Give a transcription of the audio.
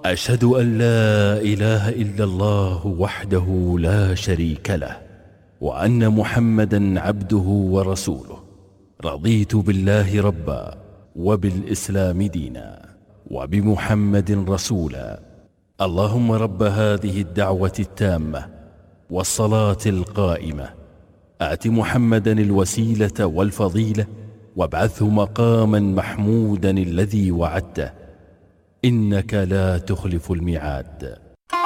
أشهد أن لا إله إلا الله وحده لا شريك له، وأن محمدا عبده ورسوله. رضيت بالله ربا، وبالإسلام دينا، وبمحمد رسولا. اللهم رب هذه الدعوة التامة والصلاة القائمة، آت محمدا الوسيلة والفضيلة، وابعثه مقاما محمودا الذي وعدته، إنك لا تخلف الميعاد.